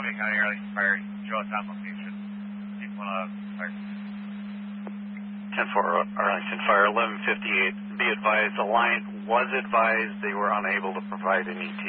Columbia County Arlington Fire, show us on location. People fire. 10-4 Arlington Fire, 1158. Be advised, the line was advised they were unable to provide an ETA.